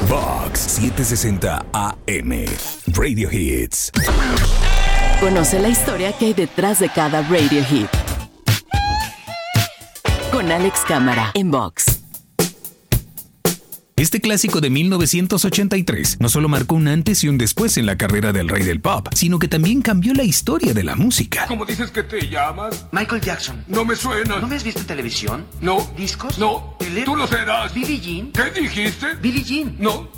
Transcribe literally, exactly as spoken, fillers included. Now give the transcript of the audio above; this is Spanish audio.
Vox setecientos sesenta A M. Radio Hits. Conoce la historia que hay detrás de cada Radio Hit. Con Alex Cámara en Vox. Este clásico de mil novecientos ochenta y tres no solo marcó un antes y un después en la carrera del rey del pop, sino que también cambió la historia de la música. ¿Cómo dices que te llamas? Michael Jackson. No me suena. ¿No me has visto en televisión? No. ¿Discos? No. ¿Tele? Tú lo serás. ¿Billie Jean? ¿Qué dijiste? ¿Billie Jean? No.